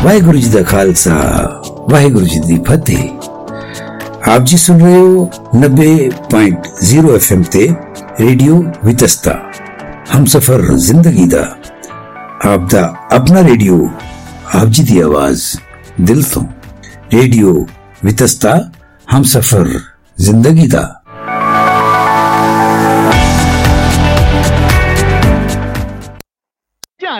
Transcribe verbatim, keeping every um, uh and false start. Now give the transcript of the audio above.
वाहिगुरु जी दा खालसा वाहिगुरु जी दी फतेह। आप जी सुन रहे हो नब्बे पॉइंट जीरो एफ एम ते रेडियो वितस्ता, हम सफर जिंदगी दा, आप दा अपना रेडियो, आप जी दी आवाज दिल तो। रेडियो वितस्ता, हम सफर जिंदगी दा।